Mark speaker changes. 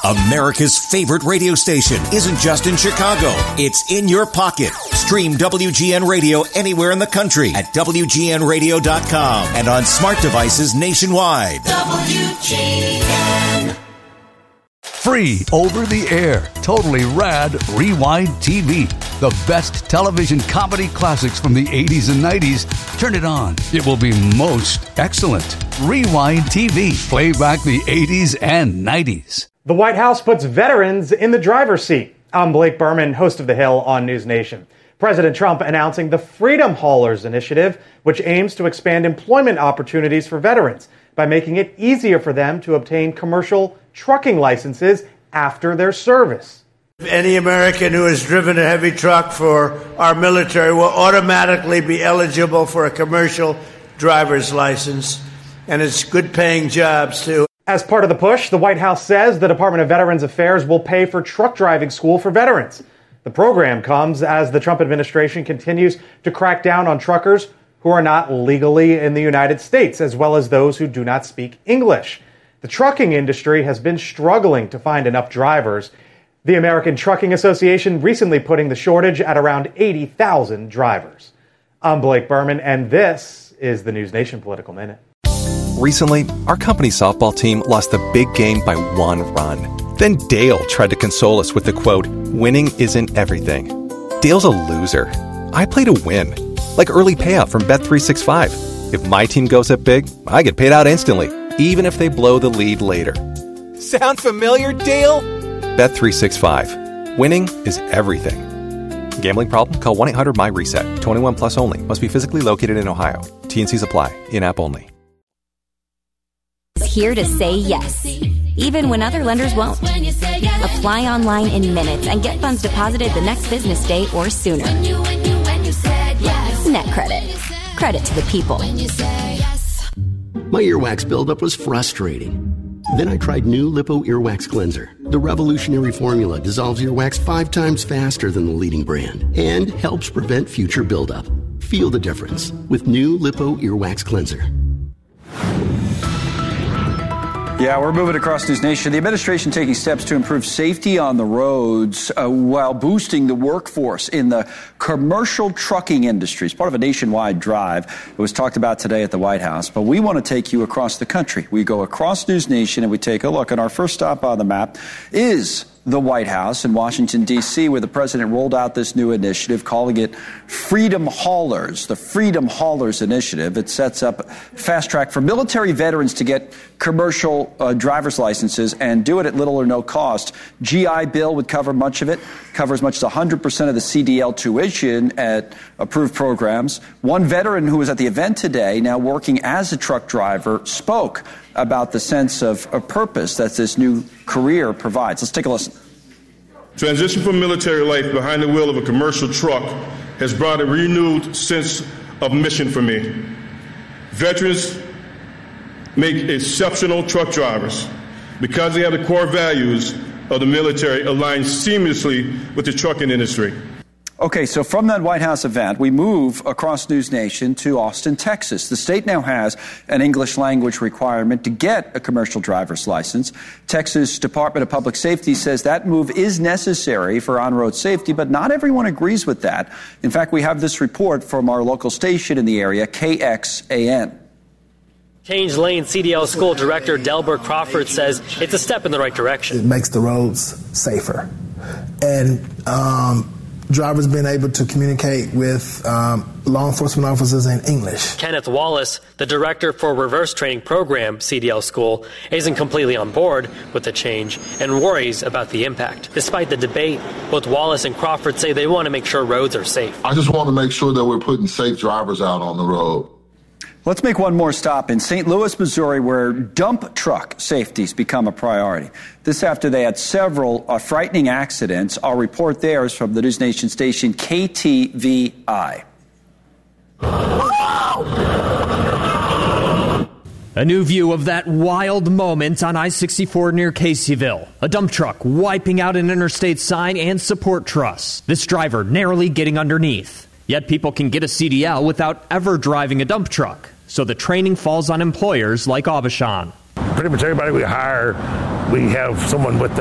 Speaker 1: America's favorite radio station isn't just in Chicago. It's in your pocket. Stream WGN Radio anywhere in the country at WGNradio.com and on smart devices nationwide. WGN.
Speaker 2: Free over the air, totally rad Rewind TV. The best television comedy classics from the 80s and 90s. Turn it on. It will be most excellent. Rewind TV. Play back the 80s and 90s.
Speaker 3: The White House puts veterans in the driver's seat. I'm Blake Berman, host of The Hill on News Nation. President Trump announcing the Freedom Haulers Initiative, which aims to expand employment opportunities for veterans by making it easier for them to obtain commercial trucking licenses after their service.
Speaker 4: Any American who has driven a heavy truck for our military will automatically be eligible for a commercial driver's license, and it's good-paying jobs, too.
Speaker 3: As part of the push, the White House says the Department of Veterans Affairs will pay for truck driving school for veterans. The program comes as the Trump administration continues to crack down on truckers who are not legally in the United States, as well as those who do not speak English. The trucking industry has been struggling to find enough drivers. The American Trucking Association recently putting the shortage at around 80,000 drivers. I'm Blake Berman, and this is the News Nation Political Minute.
Speaker 5: Recently, our company's softball team lost the big game by 1 run. Then Dale tried to console us with the quote, "Winning isn't everything." Dale's a loser. I play to win. Like early payout from Bet365. If my team goes up big, I get paid out instantly, even if they blow the lead later.
Speaker 6: Sound familiar, Dale?
Speaker 5: Bet365. Winning is everything. Gambling problem? Call 1-800-MY-RESET. 21 plus only. Must be physically located in Ohio. T&Cs apply. In-app only.
Speaker 7: Here to say yes, even when other lenders won't. Apply online in minutes and get funds deposited the next business day or sooner. NetCredit. Credit to the people.
Speaker 8: My earwax buildup was frustrating. Then I tried new Lipo Earwax Cleanser. The revolutionary formula dissolves earwax 5 times faster than the leading brand and helps prevent future buildup. Feel the difference with new Lipo Earwax Cleanser.
Speaker 9: Yeah, we're moving across News Nation. The administration taking steps to improve safety on the roads while boosting the workforce in the commercial trucking industry. It's part of a nationwide drive. It was talked about today at the White House, but we want to take you across the country. We go across News Nation and we take a look. And our first stop on the map is the White House in Washington, D.C., where the president rolled out this new initiative, calling it Freedom Haulers, the Freedom Haulers Initiative. It sets up fast track for military veterans to get commercial driver's licenses and do it at little or no cost. GI Bill would cover much of it, cover as much as 100% of the CDL tuition at approved programs. One veteran who was at the event today, now working as a truck driver, spoke about the sense of purpose that this new career provides. Let's take a listen.
Speaker 10: Transition from military life behind the wheel of a commercial truck has brought a renewed sense of mission for me. Veterans make exceptional truck drivers because they have the core values of the military aligned seamlessly with the trucking industry.
Speaker 9: Okay, so from that White House event, we move across News Nation to Austin, Texas. The state now has an English language requirement to get a commercial driver's license. Texas Department of Public Safety says that move is necessary for on-road safety, but not everyone agrees with that. In fact, we have this report from our local station in the area, KXAN.
Speaker 11: Change Lane CDL School Director Delbert Crawford says it's a step in the right direction.
Speaker 12: It makes the roads safer. And drivers being able to communicate with law enforcement officers in English.
Speaker 11: Kenneth Wallace, the director for Reverse Training Program, CDL School, isn't completely on board with the change and worries about the impact. Despite the debate, both Wallace and Crawford say they want to make sure roads are safe.
Speaker 13: I just want to make sure that we're putting safe drivers out on the road.
Speaker 9: Let's make one more stop in St. Louis, Missouri, where dump truck safety's become a priority. This after they had several frightening accidents. Our report there is from the News Nation station KTVI.
Speaker 14: A new view of that wild moment on I-64 near Caseyville. A dump truck wiping out an interstate sign and support truss. This driver narrowly getting underneath. Yet people can get a CDL without ever driving a dump truck. So the training falls on employers like Aubuchon.
Speaker 15: Pretty much everybody we hire, we have someone with